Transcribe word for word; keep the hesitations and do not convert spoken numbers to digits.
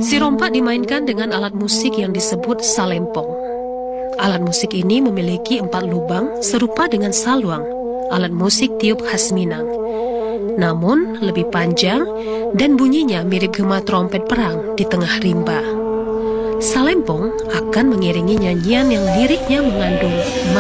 Si rompak dimainkan dengan alat musik yang disebut salempong. Alat musik ini memiliki empat lubang serupa dengan saluang, alat musik tiup khas Minang. Namun lebih panjang dan bunyinya mirip gema trompet perang di tengah rimba. Salempong akan mengiringi nyanyian yang liriknya mengandung